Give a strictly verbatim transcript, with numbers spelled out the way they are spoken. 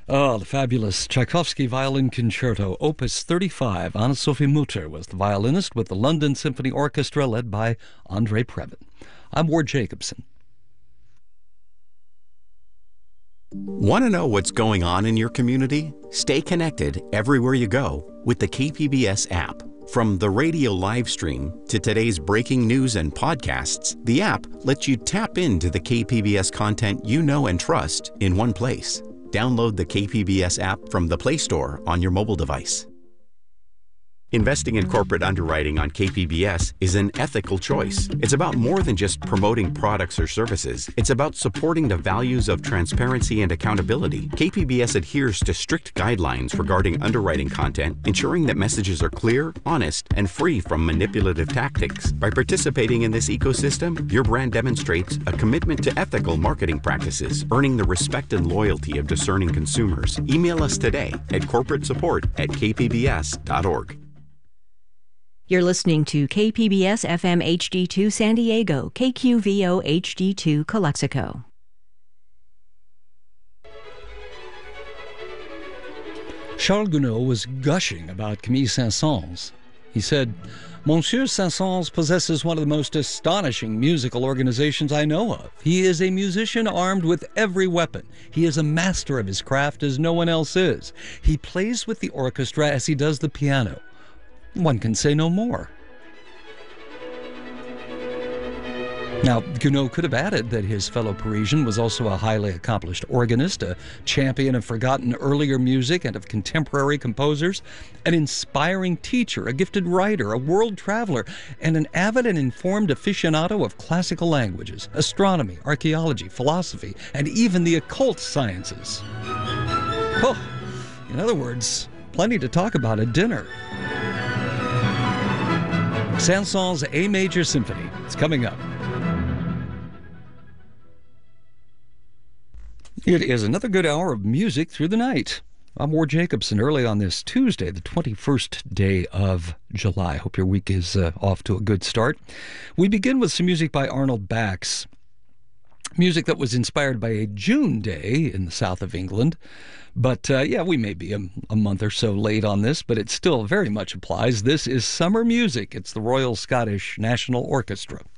Oh, the fabulous Tchaikovsky Violin Concerto, Opus thirty-five. Anne-Sophie Mutter was the violinist with the London Symphony Orchestra led by Andre Previn. I'm Ward Jacobson. Want to know what's going on in your community? Stay connected everywhere you go with the K P B S app. From the radio live stream to today's breaking news and podcasts, the app lets you tap into the K P B S content you know and trust in one place. Download the K P B S app from the Play Store on your mobile device. Investing in corporate underwriting on K P B S is an ethical choice. It's about more than just promoting products or services. It's about supporting the values of transparency and accountability. K P B S adheres to strict guidelines regarding underwriting content, ensuring that messages are clear, honest, and free from manipulative tactics. By participating in this ecosystem, your brand demonstrates a commitment to ethical marketing practices, earning the respect and loyalty of discerning consumers. Email us today at corporate support at k p b s dot org. You're listening to K P B S F M H D two San Diego, K Q V O H D two Calexico. Charles Gounod was gushing about Camille Saint-Saëns. He said, "Monsieur Saint-Saëns possesses one of the most astonishing musical organizations I know of. He is a musician armed with every weapon. He is a master of his craft as no one else is. He plays with the orchestra as he does the piano. One can say no more." Now, Gounod could have added that his fellow Parisian was also a highly accomplished organist, a champion of forgotten earlier music and of contemporary composers, an inspiring teacher, a gifted writer, a world traveler, and an avid and informed aficionado of classical languages, astronomy, archaeology, philosophy, and even the occult sciences. Oh, in other words, plenty to talk about at dinner. Saint-Saëns' A Major Symphony. It's coming up. It is another good hour of music through the night. I'm Ward Jacobson, early on this Tuesday, the twenty-first day of July. Hope your week is uh, off to a good start. We begin with some music by Arnold Bax. Music that was inspired by a June day in the south of England. But, uh, yeah, we may be a, a month or so late on this, but it still very much applies. This is summer music. It's the Royal Scottish National Orchestra.